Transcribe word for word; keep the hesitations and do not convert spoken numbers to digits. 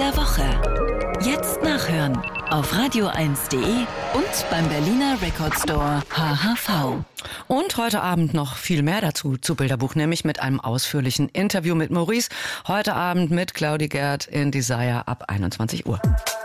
der Woche. Jetzt nachhören auf radio eins punkt de und beim Berliner Record Store H H V. Und heute Abend noch viel mehr dazu zu Bilderbuch, nämlich mit einem ausführlichen Interview mit Maurice. Heute Abend mit Claudi Gerd in Desire ab einundzwanzig Uhr.